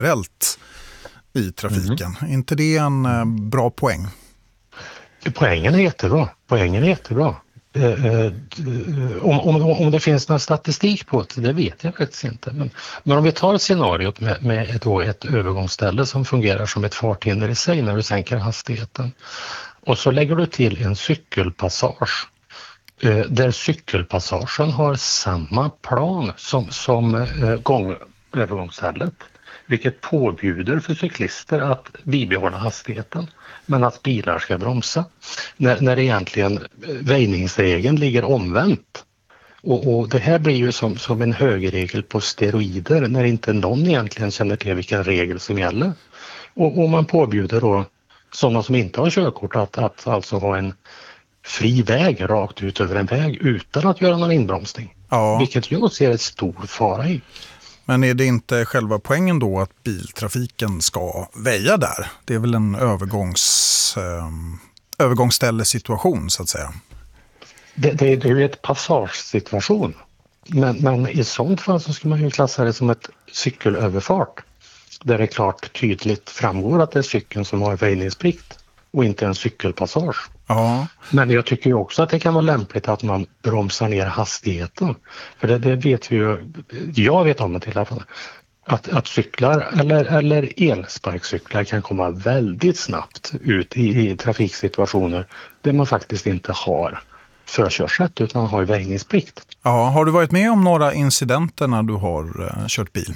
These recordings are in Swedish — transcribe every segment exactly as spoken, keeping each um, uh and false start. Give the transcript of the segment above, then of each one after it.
generellt i trafiken. Mm. inte det en eh, bra poäng? Poängen är jättebra. Poängen är jättebra. Eh, eh, om, om, om det finns någon statistik på det, det vet jag faktiskt inte. Men, men om vi tar scenariot med, med ett, då ett övergångsställe som fungerar som ett farthinder i sig när du sänker hastigheten. Och så lägger du till en cykelpassage. Eh, där cykelpassagen har samma plan som, som eh, gångövergångsstället. Vilket påbjuder för cyklister att bibehålla hastigheten. Men att bilar ska bromsa. När, när egentligen väjningsregeln ligger omvänt. Och, och det här blir ju som, som en högerregel på steroider. När inte någon egentligen känner till vilken regel som gäller. Och, och man påbjuder då sådana som inte har körkort att, att alltså ha en fri väg rakt ut över en väg utan att göra någon inbromsning. Ja. Vilket jag ser ett stor fara i. Men är det inte själva poängen då att biltrafiken ska väja där? Det är väl en övergångs, eh, övergångsställesituation så att säga. Det, det, det är ju ett passagesituation. Men, men i sånt fall så ska man ju klassa det som ett cykelöverfart. Där det klart tydligt framgår att det är cykeln som har väjningsplikt och inte en cykelpassage. Ja. Men jag tycker ju också att det kan vara lämpligt att man bromsar ner hastigheten. För det, det vet vi ju, jag vet om det till alla fall, att, att cyklar eller, eller elsparkcyklar kan komma väldigt snabbt ut i, i trafiksituationer där man faktiskt inte har förkörsrätt utan har väjningsplikt. Ja, har du varit med om några incidenter när du har uh, kört bil?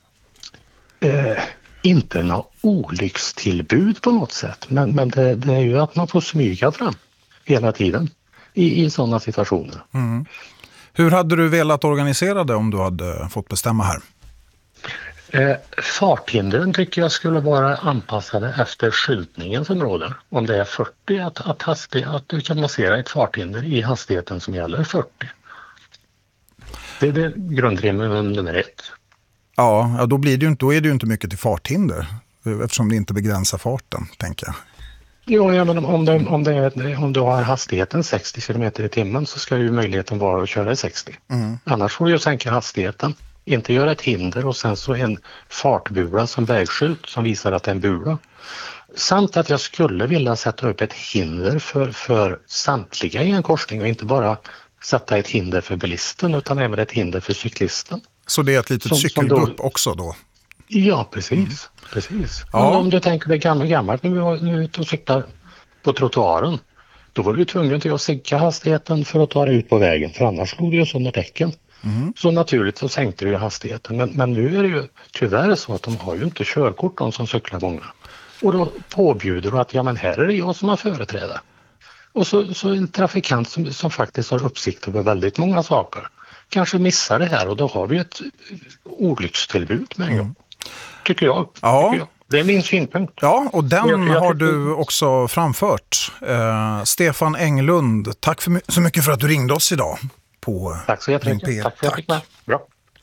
Eh, inte något olyckstillbud på något sätt, men, men det, det är ju att man får smyga fram hela tiden i, i sådana situationer. Mm. Hur hade du velat organisera det om du hade fått bestämma här? Eh, farthindren tycker jag skulle vara anpassade efter skyltningen som råder. Om det är fyrtio, att, att, hastighet, att du kan massera ett farthinder i hastigheten som gäller fyrtio. Det är det grundregeln nummer ett. Ja, ja då, blir det ju inte, då är det ju inte mycket till farthinder eftersom det inte begränsar farten, tänker jag. Jo, ja, men om, det, om, det är, om du har hastigheten sextio kilometer i timmen så ska ju möjligheten vara att köra i sextio. Mm. Annars får du ju sänka hastigheten, inte göra ett hinder och sen så en fartbula som vägskylt som visar att det är en bula. Samt att jag skulle vilja sätta upp ett hinder för, för samtliga i en korsning och inte bara sätta ett hinder för bilisten utan även ett hinder för cyklisten. Så det är ett litet som, cykelgrupp som då, också då? Ja, precis. Mm. precis. Ja. Om du tänker dig gammalt, gammalt när vi var ute och cyklar på trottoaren, då var du tvungen till att sänka hastigheten för att ta dig ut på vägen, för annars slog du ju sönder däcken. Mm. Så naturligt så sänkte du hastigheten. Men, men nu är det ju tyvärr så att de har ju inte körkort de som cyklar många. Och då påbjuder du att ja men här är det jag som har företräde. Och så, så en trafikant som, som faktiskt har uppsikt över väldigt många saker kanske missar det här och då har vi ett olyckstillbud med en gång. Mm. Tycker jag. Ja. Tycker jag. Det är min synpunkt. Ja, och den jag, jag har du också framfört. Eh, Stefan Englund, tack för, så mycket för att du ringde oss idag. På tack så jättemycket. Tack för att jag fick med. Bra.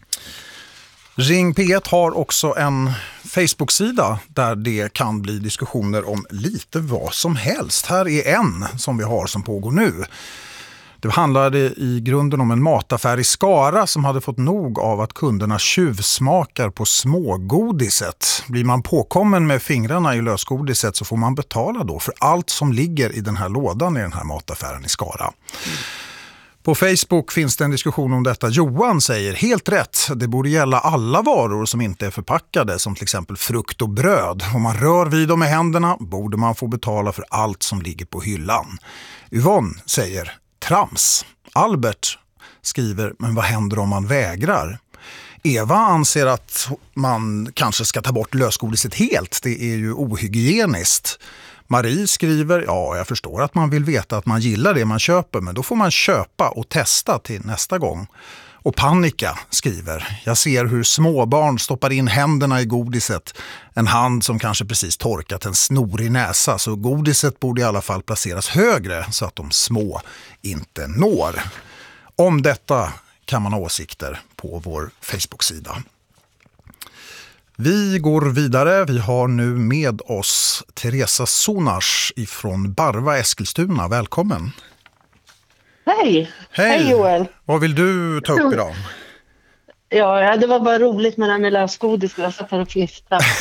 Ring P ett har också en Facebook-sida där det kan bli diskussioner om lite vad som helst. Här är en som vi har som pågår nu. Det handlade i grunden om en mataffär i Skara som hade fått nog av att kunderna tjuvsmakar på smågodiset. Blir man påkommen med fingrarna i lösgodiset så får man betala då för allt som ligger i den här lådan i den här mataffären i Skara. Mm. På Facebook finns det en diskussion om detta. Johan säger helt rätt. Det borde gälla alla varor som inte är förpackade som till exempel frukt och bröd. Om man rör vid dem med händerna borde man få betala för allt som ligger på hyllan. Yvonne säger trams. Albert skriver, men vad händer om man vägrar? Eva anser att man kanske ska ta bort lösgodiset helt. Det är ju ohygieniskt. Marie skriver, ja jag förstår att man vill veta att man gillar det man köper, men då får man köpa och testa till nästa gång. Och Panika skriver, jag ser hur småbarn stoppar in händerna i godiset. En hand som kanske precis torkat en snorig näsa, så godiset borde i alla fall placeras högre så att de små inte når. Om detta kan man ha åsikter på vår Facebook-sida. Vi går vidare. Vi har nu med oss Teresa Sonars ifrån Barva, Eskilstuna. Välkommen. Hej. Hej. Hej Joel. Vad vill du ta upp idag? Ja, det var bara roligt med det här med lösgodis. Jag satt här och fnittrade.